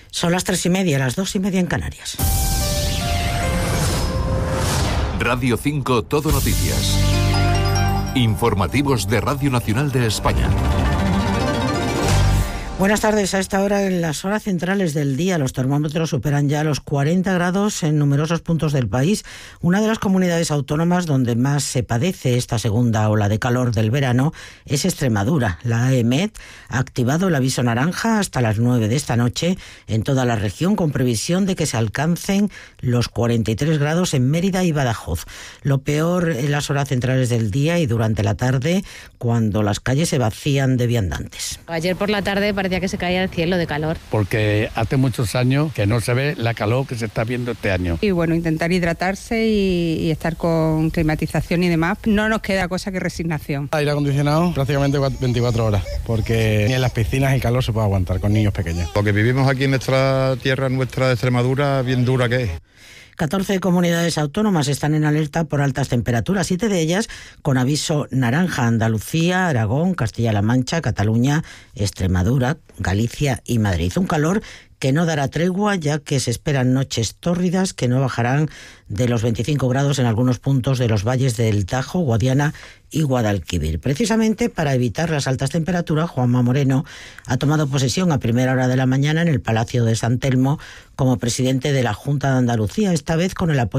Son las 3:30, las 2:30 en Canarias. Radio 5 Todo Noticias. Informativos de Radio Nacional de España. Buenas tardes. A esta hora, en las horas centrales del día, los termómetros superan ya los 40 grados en numerosos puntos del país. Una de las comunidades autónomas donde más se padece esta segunda ola de calor del verano es Extremadura. La AEMET ha activado el aviso naranja hasta las 9 de esta noche en toda la región, con previsión de que se alcancen los 43 grados en Mérida y Badajoz. Lo peor en las horas centrales del día y durante la tarde, cuando las calles se vacían de viandantes. Ayer por la tarde parecía que se caía el cielo de calor. Porque hace muchos años que no se ve la calor que se está viendo este año. Y bueno, intentar hidratarse y estar con climatización y demás. No nos queda cosa que resignación. Aire acondicionado prácticamente 24 horas, porque ni en las piscinas el calor se puede aguantar con niños pequeños. Lo que vivimos aquí en nuestra tierra, nuestra de Extremadura, bien dura que es. 14 comunidades autónomas están en alerta por altas temperaturas, 7 de ellas con aviso naranja: Andalucía, Aragón, Castilla-La Mancha, Cataluña, Extremadura, Galicia y Madrid. Un calor que no dará tregua, ya que se esperan noches tórridas que no bajarán de los 25 grados en algunos puntos de los valles del Tajo, Guadiana y Guadalquivir. Precisamente para evitar las altas temperaturas, Juanma Moreno ha tomado posesión a primera hora de la mañana en el Palacio de San Telmo como presidente de la Junta de Andalucía, esta vez con el apoyo